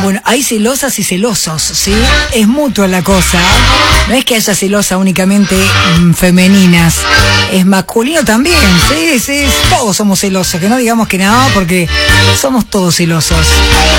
Bueno, hay celosas y celosos, ¿sí? Es mutua la cosa. No es que haya celosas únicamente femeninas. Es masculino también, sí. Todos somos celosos. Que no digamos que no, porque somos todos celosos.